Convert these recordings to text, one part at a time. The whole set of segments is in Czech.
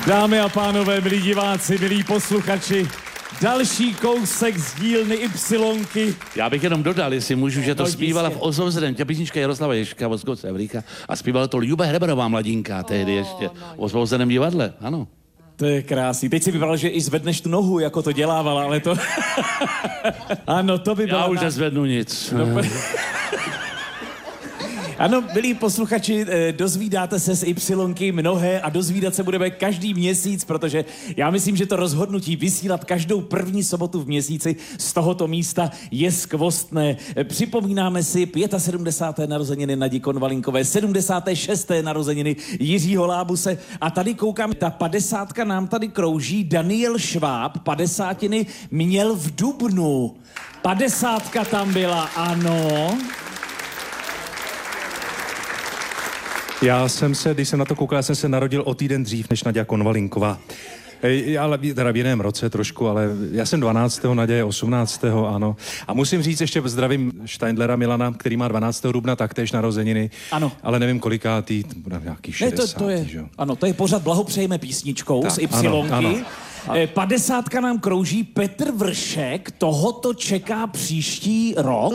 Dámy a pánové, milí diváci, milí posluchači, další kousek z dílny Ypsilonky. Já bych jenom dodal, jestli můžu, že to zpívala v Ozovzden, ta písnička Jaroslava Ježka, Voskovce Evríka, a zpívala to Ljube Hreberová mladinka, tehdy ještě v Ozovzdeném divadle, ano. To je krásný. Teď si vypadal, že i zvedneš tu nohu, jako to dělávala, ale to... Ano, to by bylo... Já už nezvednu nic. No, ano, milí posluchači, dozvídáte se z Ypsilonky mnohé a dozvídat se budeme každý měsíc, protože já myslím, že to rozhodnutí vysílat každou první sobotu v měsíci z tohoto místa je skvostné. Připomínáme si 75. narozeniny Nadi Konvalinkové, 76. narozeniny Jiřího Lábuse a tady koukám, ta 50 nám tady krouží. Daniel Šváb 50 měl v dubnu. 50 tam byla, ano. Já jsem se, když jsem na to koukal, jsem se narodil o týden dřív než Naďa Konvalinková. Ale teda v jiném roce trošku, ale já jsem 12. Naďa je 18. ano. A musím říct ještě zdravím Steindlera Milana, který má 12. dubna taktéž narozeniny. Ano. Ale nevím kolikátý, bude nějaký 60. To je, že? ano, to je pořád blahopřejeme písničkou tak, z Ypsilonky. Ano. 50 nám krouží Petr Vršek, toho to čeká příští rok.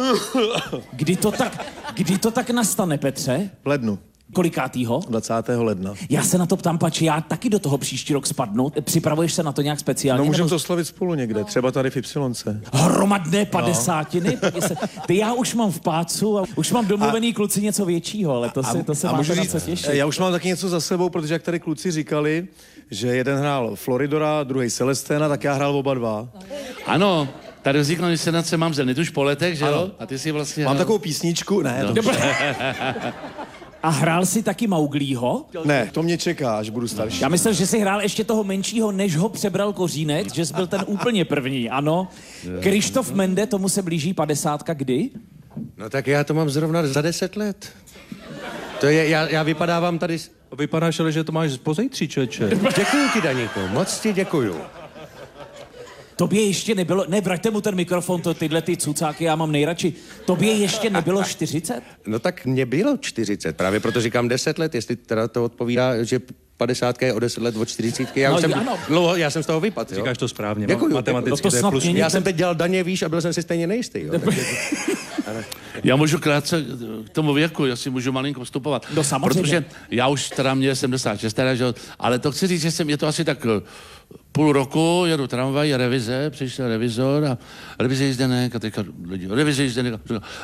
Kdy to tak nastane, Petře? V lednu. Kolikátýho? 20. ledna. Já se na to ptám, pači, já taky do toho příští rok spadnu. Připravuješ se na to nějak speciálně? No můžeme to slavit spolu někde, třeba tady v Ypsilonce. Hromadné 50. Ty já už mám v pácu a už mám domluvený kluci něco většího, ale to se máte na co těšit. Já už mám taky něco za sebou, protože jak tady kluci říkali, že jeden hrál Floridora, druhý Celesténa, tak já hrál oba dva. Ano, tady vznikla inscenace Mám zem už po letech, že jo? A ty si vlastně... Mám takovou písničku, ne, no. A hrál si taky Mauglího? Ne, to mě čeká, až budu starší. Já myslel, že jsi hrál ještě toho menšího, než ho přebral Kořínek, že jsi byl ten úplně první, ano. Krištof Mende, tomu se blíží 50, kdy? No tak já to mám zrovna za 10 let. To je, já vypadávám tady... Vypadáš, ale že to máš pozejtří, člověče. Děkuju ti, Daníku, moc ti děkuju. Tobě ještě nebylo, ne, vraťte mu ten mikrofon, tyhle ty cucáky já mám nejradši. Tobě ještě nebylo 40? No tak mě bylo 40, právě proto říkám 10 let, jestli teda to odpovídá, že 50 je o 10 let od 40. Já jsem z toho vypadl. Říkáš to správně. Děkuju. Matematicky to je plus. Já jsem teď dělal daně, víš, a byl jsem si stejně nejistý. Jo. Já můžu krátce k tomu věku, já si můžu malinko vstupovat. No samozřejmě. Protože já už teda mě 76, teda, že, ale to chci říct, že je to asi tak půl roku, jedu tramvaj, revize, přišel revizor a revize jízdenek a teďka lidi, revize jízdenek,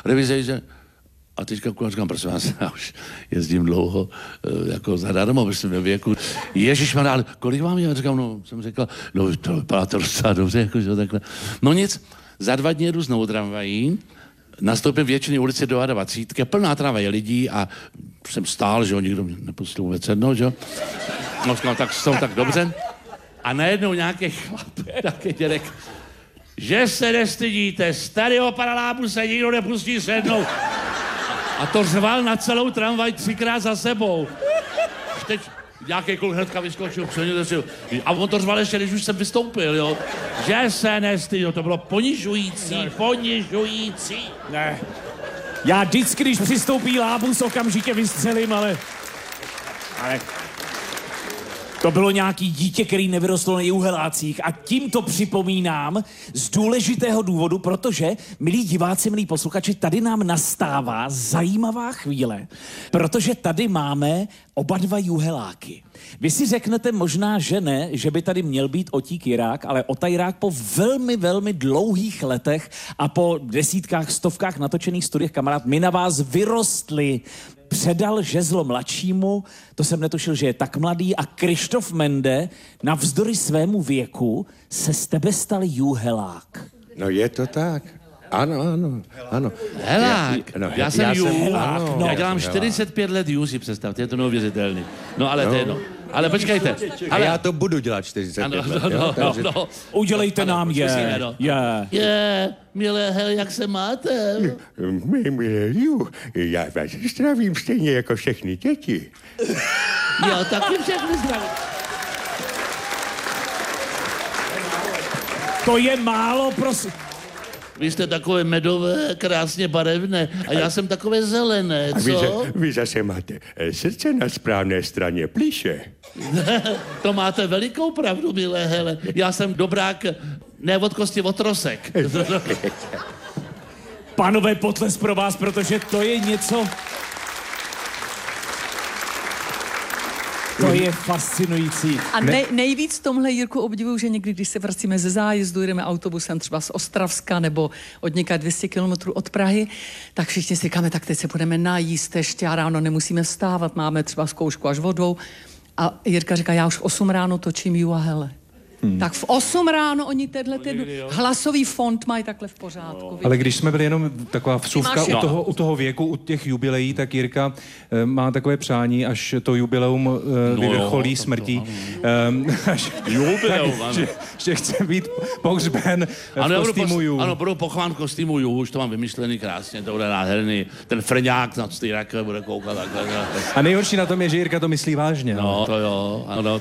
a teďka říkám, prosím vás, já už jezdím dlouho, jako zadarmo, ve svém věku. Ježišmarja, kolik vám je? Já říkám, no, jsem řekl, no to vypadá to docela dobře, jakože takhle. No nic, za 2 dny jedu znovu tramvají, nastoupím většině ulici do 20, plná tramvaj lidí a jsem stál, že jo, nikdo mě nepustil vůbec sednout, že jo. No, tak jsou tak dobře. A najednou nějaký chlap, nějaký dědek, že se nestydíte, starého pana Lábuse nikdo nepustí sednout. A to řval na celou tramvaj 3krát za sebou. Teď nějaký kluk hnedka vyskočil, a on to řval ještě, když už jsem vystoupil, jo. Že se nestydí, to bylo ponižující. Ne. Já vždycky, když přistoupí Lábus, okamžitě vystřelím, ale... To bylo nějaký dítě, který nevyrostlo na Jihuhelácích a tím to připomínám z důležitého důvodu, protože, milí diváci, milí posluchači, tady nám nastává zajímavá chvíle, protože tady máme oba dva Jihuheláky. Vy si řeknete možná, že ne, že by tady měl být Otík Jirák, ale Ota Jirák po velmi, velmi dlouhých letech a po desítkách, stovkách natočených studiích, kamarád, my na vás vyrostli. Předal žezlo mladšímu, to jsem netušil, že je tak mladý, a Krištof Mende navzdory svému věku se z tebe stal Jihuhelák. No je to tak. Ano. Helák. Já jsem Helák. No. Já dělám 45 let Jihu, si představte, je to neuvěřitelný. No ale to je no. Ale počkejte. Ale já to budu dělat 45 let. No. Udělejte nám Milé, jak se máte? Já vás zdravím stejně jako všechny děti. Jo, taky všechny zdravím. To je málo, prosím. Vy jste takové medové, krásně barevné a já jsem takové zelené, A co? vy zase máte srdce na správné straně plíše. To máte velikou pravdu, milé hele. Já jsem dobrák, ne od kosti, od trosek. Pánové, potles pro vás, protože to je něco... To je fascinující. A nejvíc v tomhle, Jirku, obdivuju, že někdy, když se vracíme ze zájezdu, jdeme autobusem třeba z Ostravska nebo od někaď 200 kilometrů od Prahy, tak všichni si říkáme, tak teď se budeme najíst ještě a ráno nemusíme vstávat, máme třeba zkoušku až vodou. A Jirka říká, já už v 8 ráno točím Ju a hele. Tak v 8 ráno oni ten hlasový fond mají takhle v pořádku. Ale když jsme byli jenom taková vsuvka u toho věku, u těch jubileí, tak Jirka má takové přání, až to jubileum vyvrcholí smrtí. Jubileum, ano. Že chce být pohřben v kostýmu Ju. Ano, budu pochován v kostýmu Ju, už to mám vymyšlený krásně, to bude nádherný. Ten frňák na stýrak bude koukat takhle. A nejhorší na tom je, že Jirka to myslí vážně. No, to jo, ano.